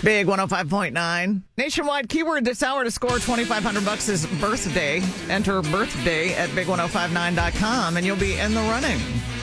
Big 105.9. Nationwide keyword this hour to score $2,500 is birthday. Enter birthday at big1059.com and you'll be in the running.